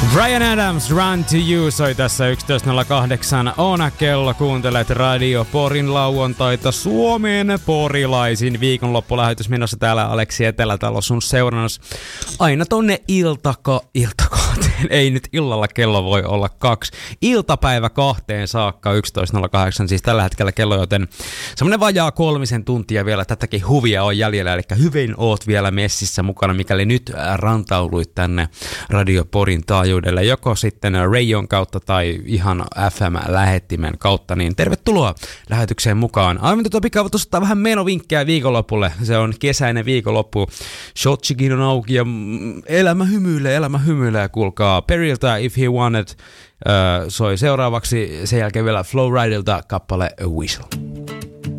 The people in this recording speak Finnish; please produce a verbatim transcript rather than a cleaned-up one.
Bryan Adams, Run to You soi tässä yksitoista nolla kahdeksan Oona kello. Kuuntelet Radio Porin lauantaita Suomen porilaisin viikonloppulähetys menossa täällä Aleksi Etelätalo sun seurannassa. Aina tonne iltaka, iltakahteen, ei nyt illalla kello voi olla kaksi. Iltapäivä kahteen saakka yksitoista nolla kahdeksan siis tällä hetkellä kello, joten semmonen vajaa kolmisen tuntia vielä tätäkin huvia on jäljellä. Eli hyvin oot vielä messissä mukana, mikäli nyt rantauduit tänne Radio Porin taajuudelle. Joko sitten Rayon kautta tai ihan F M-lähettimen kautta, niin tervetuloa lähetykseen mukaan. Aivan tuota pikavoitustaa vähän menovinkkejä viikonlopulle. Se on kesäinen viikonloppu. Shotsikin on auki ja elämä hymyilee, elämä hymyilee. Kuulkaa Periltä If He Wanted uh, soi seuraavaksi. Sen jälkeen vielä Flowridilta kappale A Whistle.